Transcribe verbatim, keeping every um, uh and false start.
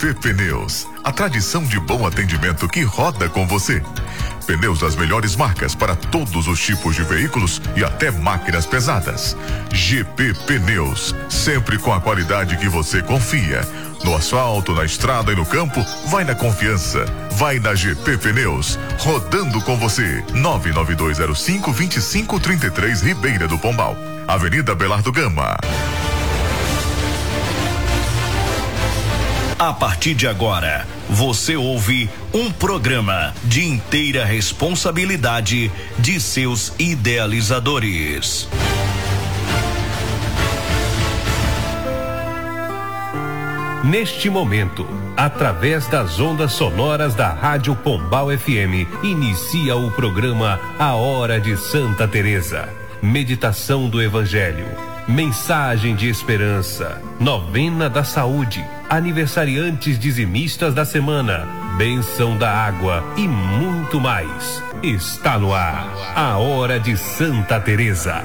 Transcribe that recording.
P Pneus, a tradição de bom atendimento que roda com você. Pneus das melhores marcas para todos os tipos de veículos e até máquinas pesadas. G P Pneus, sempre com a qualidade que você confia. No asfalto, na estrada e no campo, vai na confiança. Vai na G P Pneus, rodando com você. nove nove dois zero cinco, dois cinco três três, Ribeira do Pombal. Avenida Belardo Gama. A partir de agora, você ouve um programa de inteira responsabilidade de seus idealizadores. Neste momento, através das ondas sonoras da Rádio Pombal F M, inicia o programa A Hora de Santa Teresa. Meditação do Evangelho, mensagem de esperança, novena da saúde, aniversariantes dizimistas da semana, bênção da água e muito mais. Está no ar, A Hora de Santa Teresa.